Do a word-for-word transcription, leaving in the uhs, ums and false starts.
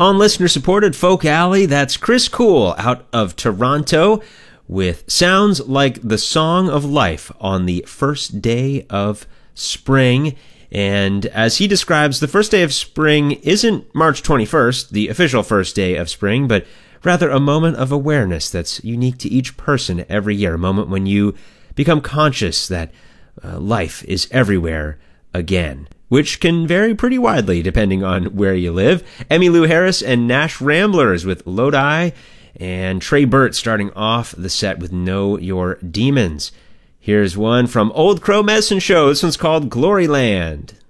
On listener-supported Folk Alley, that's Chris Cool out of Toronto with Sounds Like the Song of Life on the first day of spring. And as he describes, the first day of spring isn't March twenty-first, the official first day of spring, but rather a moment of awareness that's unique to each person every year, a moment when you become conscious that uh, life is everywhere again, which can vary pretty widely depending on where you live. Emmylou Harris and Nash Ramblers with Lodi, and Trey Burt starting off the set with Know Your Demons. Here's one from Old Crow Medicine Show. This one's called Gloryland.